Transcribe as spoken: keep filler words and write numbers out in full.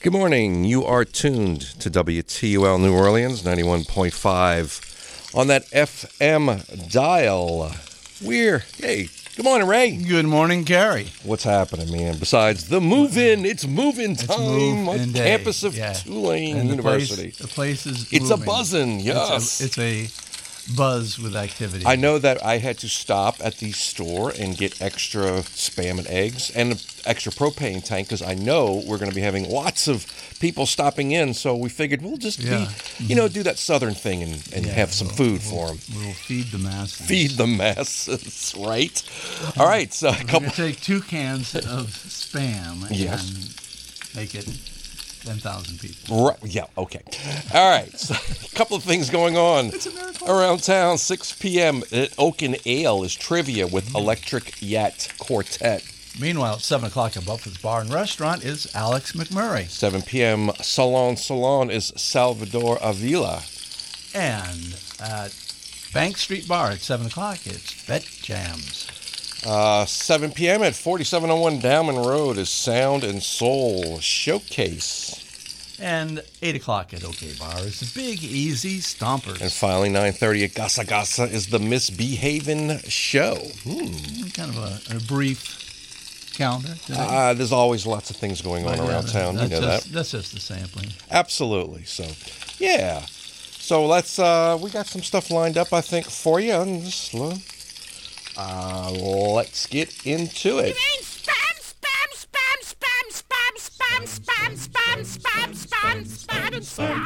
Good morning. You are tuned to W T U L New Orleans, ninety-one point five on that F M dial. We're, hey, good morning, Ray. Good morning, Gary. What's happening, man? Besides the move-in, it's move-in time move on in campus day. of Yeah. Tulane And the University. Place, the place is It's moving. a buzzing, yes. It's a, it's a buzz with activity. I know that I had to stop at the store and get extra Spam and eggs and an extra propane tank because I know we're going to be having lots of people stopping in. So we figured we'll just Yeah. be, you know, do that southern thing and, and Yeah, have some we'll- food we'll- for them. We'll feed the masses. Feed the masses, right? All right, so a We're going couple. to take two cans of Spam Yes. and make it ten thousand people. Right, yeah, okay. All right, so a couple of things going on It's a miracle. around town. six p.m. at Oaken Ale is trivia with Electric Yacht Quartet. Meanwhile, at seven o'clock at Buffett's Bar and Restaurant is Alex McMurray. seven p.m. Salon Salon is Salvador Avila. And at Bank Street Bar at seven o'clock, it's Bet Jams. Uh, seven p.m. at forty-seven oh one Dowman Road is Sound and Soul Showcase. And eight o'clock at OK Bar is the Big Easy Stompers. And finally, nine thirty at Gasa Gasa is the Misbehavin' Show. Hmm. Kind of a, a brief calendar today. Uh, there's always lots of things going on But, yeah, around town. You that's know just, that. That's just the sampling. Absolutely. So, yeah. So let's, uh, we got some stuff lined up, I think, for you. And just, uh, let's get into it. It ain't spam, spam, spam, spam, spam, spam, spam, spam, spam, spam, spam, spam.